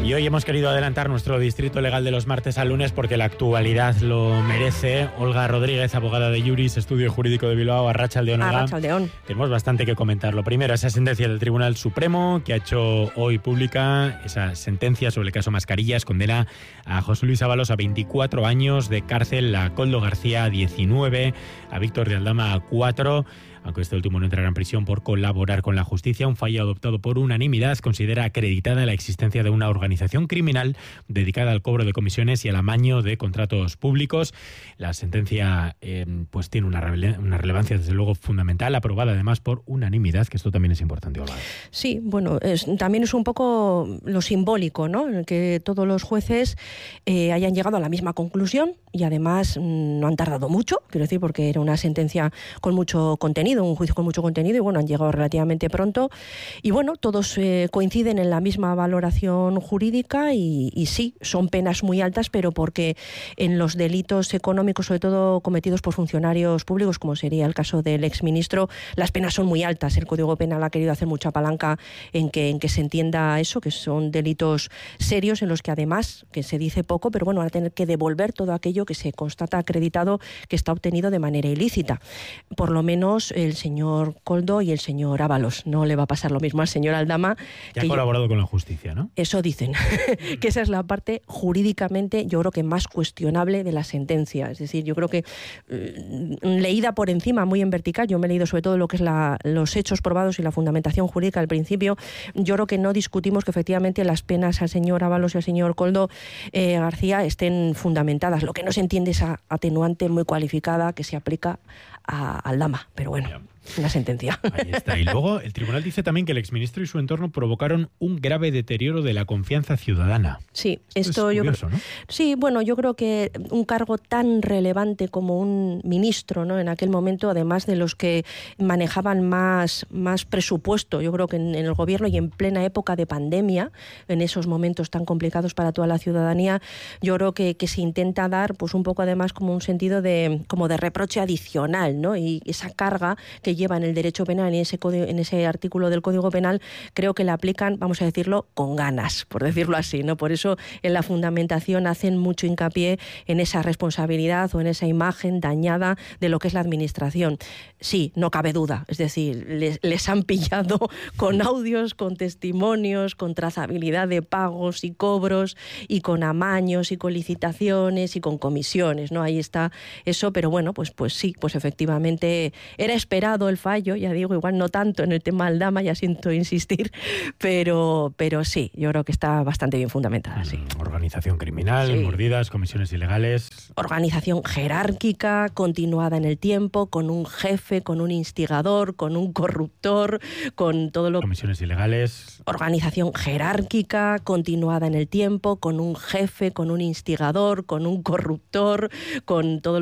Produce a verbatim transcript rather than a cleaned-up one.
Y hoy hemos querido adelantar nuestro distrito legal de los martes al lunes porque la actualidad lo merece. Olga Rodríguez, abogada de Iuris, Estudio Jurídico de Bilbao, Arratsaldeon. Arratsaldeon. Tenemos bastante que comentar. Lo primero, esa sentencia del Tribunal Supremo que ha hecho hoy pública, esa sentencia sobre el caso Mascarillas, condena a José Luis Ábalos a veinticuatro años de cárcel, a Koldo García a diecinueve, a Víctor de Aldama a cuatro. Aunque este último no entrará en prisión por colaborar con la justicia. Un fallo adoptado por unanimidad considera acreditada la existencia de una organización criminal dedicada al cobro de comisiones y al amaño de contratos públicos. La sentencia eh, pues tiene una, rele- una relevancia desde luego fundamental, aprobada además por unanimidad, que esto también es importante, Olga. Sí, bueno, es, también es un poco lo simbólico, ¿no? En el que todos los jueces eh, hayan llegado a la misma conclusión y además mmm, no han tardado mucho, quiero decir, porque era una sentencia con mucho contenido, un juicio con mucho contenido, y bueno, han llegado relativamente pronto. Y bueno, todos eh, coinciden en la misma valoración jurídica y, y sí, son penas muy altas, pero porque en los delitos económicos, sobre todo cometidos por funcionarios públicos, como sería el caso del exministro, las penas son muy altas. El Código Penal ha querido hacer mucha palanca en que, en que se entienda eso, que son delitos serios en los que además, que se dice poco, pero bueno, van a tener que devolver todo aquello que se constata acreditado que está obtenido de manera ilícita. Por lo menos el señor Koldo y el señor Ábalos. No le va a pasar lo mismo al señor Aldama. Que ha colaborado yo, con la justicia, ¿no? Eso dicen. Que esa es la parte jurídicamente, yo creo que más cuestionable de la sentencia. Es decir, yo creo que eh, leída por encima, muy en vertical, yo me he leído sobre todo lo que es la, los hechos probados y la fundamentación jurídica al principio. Yo creo que no discutimos que efectivamente las penas al señor Ábalos y al señor Koldo eh, García estén fundamentadas. Lo que no se entiende es esa atenuante muy cualificada que se aplica a Aldama. Pero bueno, una sentencia. Ahí está. Y luego el tribunal dice también que el exministro y su entorno provocaron un grave deterioro de la confianza ciudadana. Sí, esto, esto es yo curioso, creo, ¿no? Sí, bueno, yo creo que un cargo tan relevante como un ministro, ¿no? En aquel momento, además de los que manejaban más, más presupuesto, yo creo que en, en el gobierno y en plena época de pandemia, en esos momentos tan complicados para toda la ciudadanía, yo creo que, que se intenta dar, pues un poco además como un sentido de, como de reproche adicional, ¿no? Y esa carga que lleva en el derecho penal y en ese, código, en ese artículo del Código Penal, creo que la aplican, vamos a decirlo, con ganas, por decirlo así, ¿no? Por eso en la fundamentación hacen mucho hincapié en esa responsabilidad o en esa imagen dañada de lo que es la administración. Sí, no cabe duda, es decir, les, les han pillado con audios, con testimonios, con trazabilidad de pagos y cobros y con amaños y con licitaciones y con comisiones, ¿no? Ahí está eso, pero bueno, pues, pues sí, pues efectivamente era esperado el fallo, ya digo, igual no tanto en el tema Aldama, ya siento insistir, pero, pero sí, yo creo que está bastante bien fundamentada, sí. Organización criminal, sí. Mordidas, comisiones ilegales. Organización jerárquica, continuada en el tiempo, con un jefe, con un instigador, con un corruptor, con todo lo... Comisiones ilegales. Organización jerárquica, continuada en el tiempo, con un jefe, con un instigador, con un corruptor, con todo lo